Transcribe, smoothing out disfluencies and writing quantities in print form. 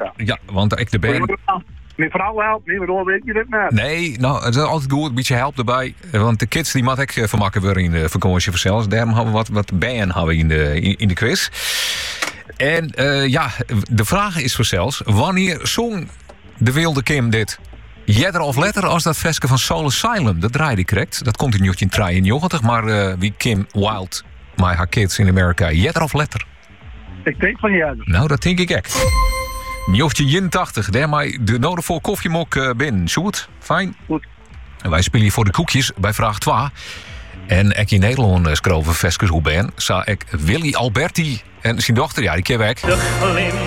zo. Ja, want ik de band... Mijn vrouw helpt niet, waardoor weet je dat net? Nee, nou, het is altijd goed, een beetje help erbij. Want de kids die mag ik vermakken worden in de vakantie vanzelfs. Daarom hebben we wat band in de quiz. En de vraag is vanzelfs, wanneer zong de Wilde Kim dit? Jetter of letter als dat versje van Soul Asylum. Dat draaide ik correct. Dat komt in 1993, maar wie Kim Wilde, My Her Kids in America. Jetter of letter? Ik denk van jetter. Nou, dat denk ik echt. 1981, daarmee de nodig voor koffiemok binnen. Goed? Fijn? Goed. En wij spelen hier voor de koekjes bij vraag 2. En ik in Nederland schroven veskes hoe ben. Zou ik Willy Alberti en zijn dochter, ja, die ken ik.